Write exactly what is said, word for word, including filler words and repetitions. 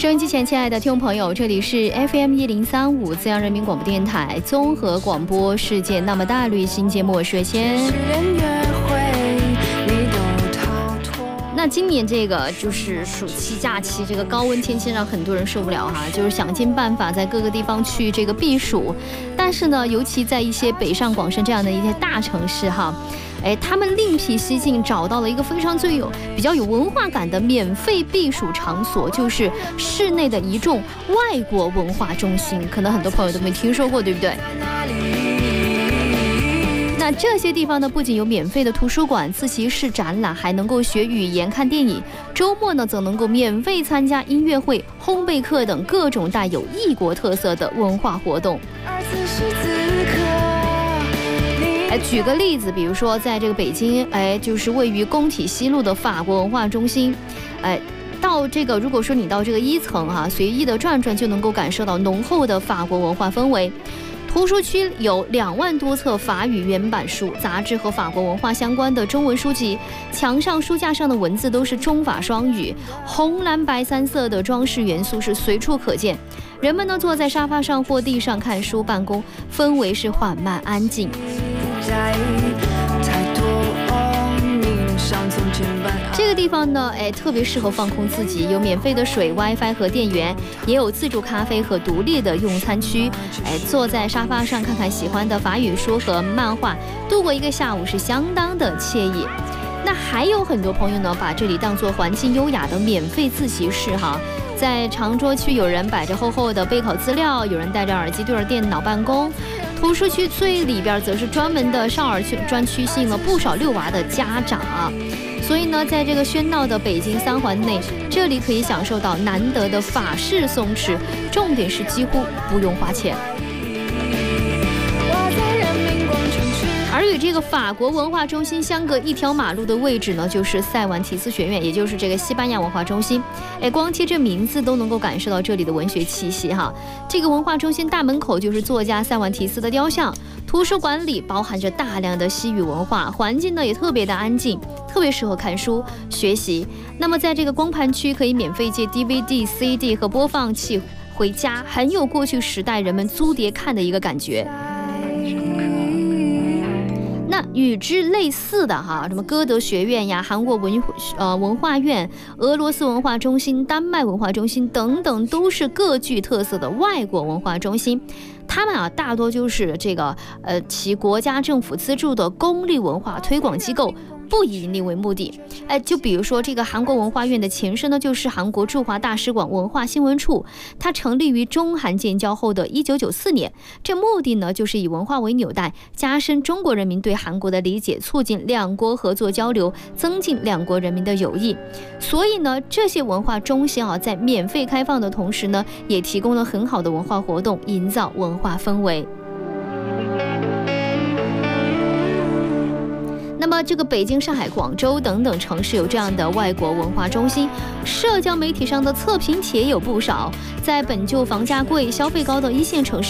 收音机前亲爱的听众朋友，这里是 F M 一零三五自阳人民广播电台综合广播世界那么大旅行节目，我是月谦。那今年这个就是暑期假期，这个高温天气让很多人受不了哈，就是想尽办法在各个地方去这个避暑，但是呢，尤其在一些北上广深这样的一些大城市哈。哎，他们另辟蹊径，找到了一个非常最有比较有文化感的免费避暑场所，就是市内的一众外国文化中心。可能很多朋友都没听说过，对不对？那这些地方呢，不仅有免费的图书馆、自习室、展览，还能够学语言、看电影。周末呢，则能够免费参加音乐会、烘焙课等各种带有异国特色的文化活动。哎，举个例子，比如说在这个北京，哎，就是位于工体西路的法国文化中心，哎，到这个如果说你到这个一层哈、啊，随意的转转就能够感受到浓厚的法国文化氛围。图书区有两万多册法语原版书、杂志和法国文化相关的中文书籍，墙上书架上的文字都是中法双语，红蓝白三色的装饰元素是随处可见。人们呢坐在沙发上或地上看书办公，氛围是缓慢安静。这个地方呢，哎，特别适合放空自己，有免费的水、WiFi 和电源，也有自助咖啡和独立的用餐区。哎，坐在沙发上看看喜欢的法语书和漫画，度过一个下午是相当的惬意。那还有很多朋友呢，把这里当作环境优雅的免费自习室哈。在长桌区，有人摆着厚厚的备考资料，有人戴着耳机对着电脑办公。图书区最里边则是专门的少儿区专区，吸引了不少遛娃的家长啊。所以呢，在这个喧闹的北京三环内，这里可以享受到难得的法式松弛，重点是几乎不用花钱。而与这个法国文化中心相隔一条马路的位置呢，就是塞万提斯学院，也就是这个西班牙文化中心。哎，光听这名字都能够感受到这里的文学气息哈。这个文化中心大门口就是作家塞万提斯的雕像，图书馆里包含着大量的西语文化，环境呢也特别的安静，特别适合看书学习。那么在这个光盘区可以免费借 D V D、C D 和播放器回家，很有过去时代人们租碟看的一个感觉。那与之类似的哈，什么歌德学院呀、韩国文呃文化院、俄罗斯文化中心、丹麦文化中心等等，都是各具特色的外国文化中心。他们啊，大多就是这个呃，其国家政府资助的公立文化推广机构，不以盈利为目的。哎，就比如说这个韩国文化院的前身呢，就是韩国驻华大使馆文化新闻处，它成立于中韩建交后的一九九四年。这目的呢，就是以文化为纽带，加深中国人民对韩国的理解，促进两国合作交流，增进两国人民的友谊。所以呢，这些文化中心啊，在免费开放的同时呢，也提供了很好的文化活动，营造文化氛围。那么这个北京、上海、广州等等城市有这样的外国文化中心，社交媒体上的测评帖有不少。在本就房价贵、消费高的一线城市，